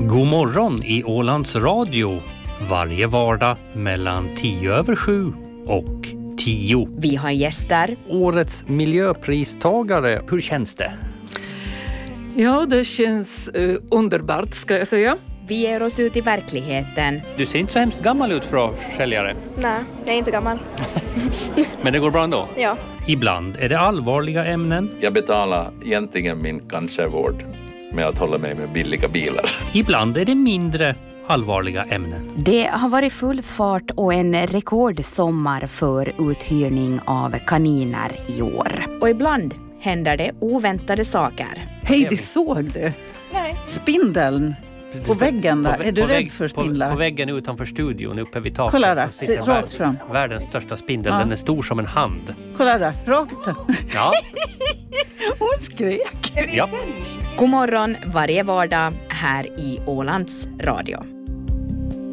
God morgon i Ålands Radio. Varje vardag mellan 7:10 och 10. Vi har gäster. Årets miljöpristagare, hur känns det? Ja, det känns underbart ska jag säga. Vi ger oss ut i verkligheten. Du ser inte så hemskt gammal ut för försäljare. Nej, jag är inte gammal. Men det går bra ändå? Ja. Ibland är det allvarliga ämnen. Jag betalar egentligen min cancervård med att hålla mig med billiga bilar. Ibland är det mindre allvarliga ämnen. Det har varit full fart och en rekordsommar för uthyrning av kaniner i år. Och ibland händer det oväntade saker. Heidi, såg du? Nej. Spindeln på väggen där. Är du rädd för spindlar? På väggen utanför studion uppe vid taket. Kolla där, så sitter rakt fram. Världens största spindel. Ja. Den är stor som en hand. Kolla där, rakt där. Ja. Hon skrek. Ja. God morgon varje vardag här i Ålands Radio.